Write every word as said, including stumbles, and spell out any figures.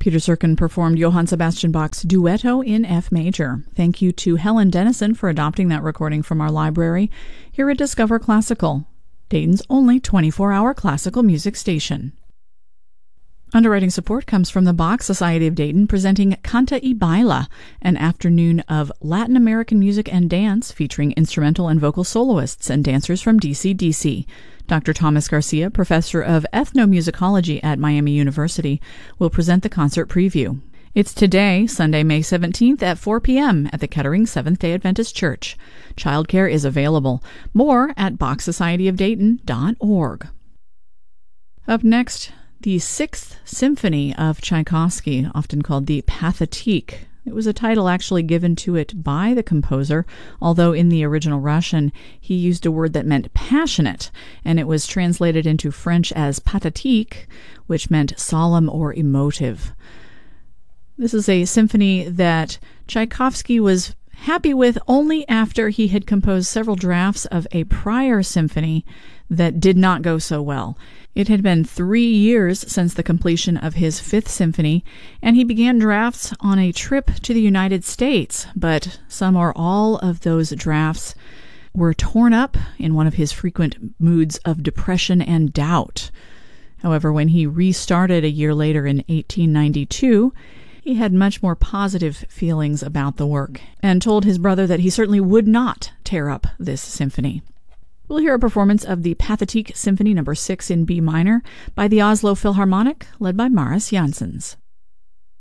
Peter Serkin performed Johann Sebastian Bach's Duetto in F major. Thank you to Helen Dennison for adopting that recording from our library here at Discover Classical, Dayton's only twenty-four hour classical music station. Underwriting support comes from the Bach Society of Dayton, presenting Canta y Baila, an afternoon of Latin American music and dance featuring instrumental and vocal soloists and dancers from D C D C. Doctor Thomas Garcia, professor of ethnomusicology at Miami University, will present the concert preview. It's today, Sunday, May seventeenth at four p.m. at the Kettering Seventh-day Adventist Church. Childcare is available. More at bach society of dayton dot org. Up next, the Sixth Symphony of Tchaikovsky, often called the Pathétique. It was a title actually given to it by the composer, although in the original Russian he used a word that meant passionate, and it was translated into French as pathétique, which meant solemn or emotive. This is a symphony that Tchaikovsky was happy with only after he had composed several drafts of a prior symphony that did not go so well. It had been three years since the completion of his Fifth Symphony, and he began drafts on a trip to the United States, but some or all of those drafts were torn up in one of his frequent moods of depression and doubt. However, when he restarted a year later in eighteen ninety-two, he had much more positive feelings about the work, and told his brother that he certainly would not tear up this symphony. We'll hear a performance of the Pathétique Symphony number six in B minor by the Oslo Philharmonic, led by Maris Janssens.